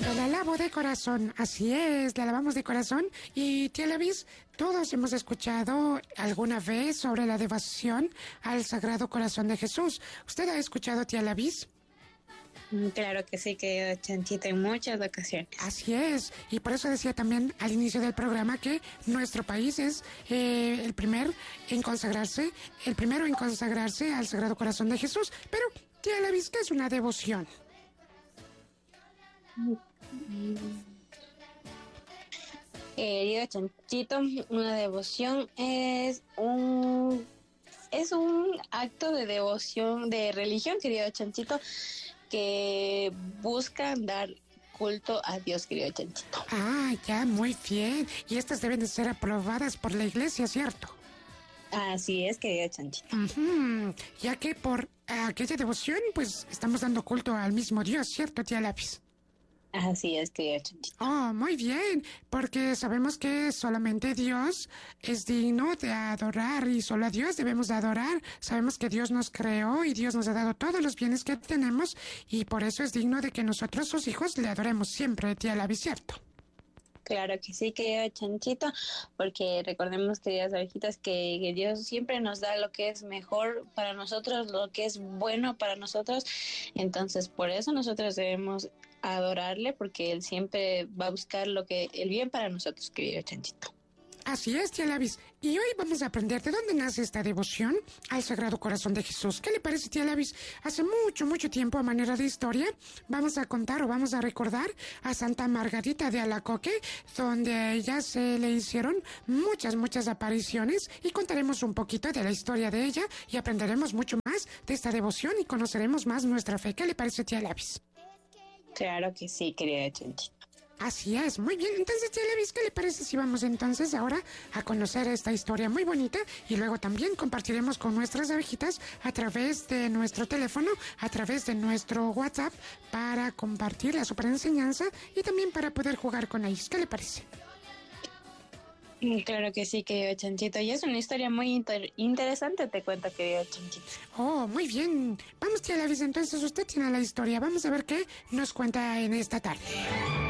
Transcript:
Yo la alabo de corazón, así es, la alabamos de corazón. Y tía Lavis, todos hemos escuchado alguna vez sobre la devoción al Sagrado Corazón de Jesús. ¿Usted ha escuchado, tía Lavis? Claro que sí, que Chanchito, en muchas ocasiones. Así es, y por eso decía también al inicio del programa que nuestro país es el primero en consagrarse al Sagrado Corazón de Jesús. Pero, tía Lavis, ¿qué es una devoción? Querido Chanchito, una devoción es un acto de devoción, de religión, querido Chanchito, que busca dar culto a Dios, querido Chanchito. Ah, ya, muy bien. Y estas deben de ser aprobadas por la iglesia, ¿cierto? Así es, querido Chanchito. Ya que por aquella devoción, pues, estamos dando culto al mismo Dios, ¿cierto, tía Lápiz? Así es, querido Chanchito. Oh, muy bien, porque sabemos que solamente Dios es digno de adorar y solo a Dios debemos de adorar. Sabemos que Dios nos creó y Dios nos ha dado todos los bienes que tenemos y por eso es digno de que nosotros, sus hijos, le adoremos siempre, tía Lavi, ¿cierto? Claro que sí, querido Chanchito, porque recordemos, queridas abejitas, que Dios siempre nos da lo que es mejor para nosotros, lo que es bueno para nosotros. Entonces, por eso nosotros debemos adorarle, porque Él siempre va a buscar el bien para nosotros, querido Chanchito. Así es, tía Lavis. Y hoy vamos a aprender de dónde nace esta devoción al Sagrado Corazón de Jesús. ¿Qué le parece, tía Lavis? Hace mucho tiempo, a manera de historia, vamos a contar o vamos a recordar a Santa Margarita de Alacoque, donde a ella se le hicieron muchas apariciones y contaremos un poquito de la historia de ella y aprenderemos mucho más de esta devoción y conoceremos más nuestra fe. ¿Qué le parece, tía Lavis? Claro que sí, querida Chanchito. Así es, muy bien. Entonces, tía Lavis, ¿qué le parece si vamos entonces ahora a conocer esta historia muy bonita? Y luego también compartiremos con nuestras abejitas a través de nuestro teléfono, a través de nuestro WhatsApp, para compartir la super enseñanza y también para poder jugar con ellos. ¿Qué le parece? Claro que sí, querido Chanchito. Y es una historia muy interesante, te cuento, querido Chanchito. Oh, muy bien. Vamos, tía Lavis, entonces usted tiene la historia. Vamos a ver qué nos cuenta en esta tarde.